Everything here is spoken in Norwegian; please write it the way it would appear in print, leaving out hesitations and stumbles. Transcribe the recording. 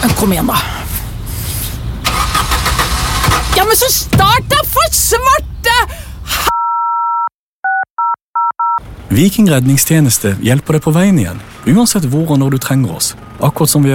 Kom igjen da. Ja, men så start da, for svarte! Viking redningstjeneste hjelper deg på veien igjen, uansett hvor og når du trenger oss. Akkurat som vi